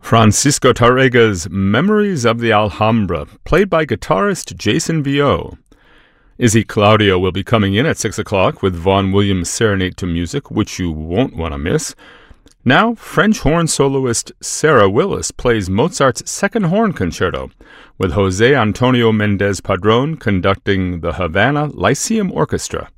Francisco Tarrega's Memories of the Alhambra, played by guitarist Jason Vio. Izzy Claudio will be coming in at 6 o'clock with Vaughan Williams' Serenade to Music, which you won't want to miss. Now, French horn soloist Sarah Willis plays Mozart's Second Horn Concerto, with Jose Antonio Mendez Padron conducting the Havana Lyceum Orchestra.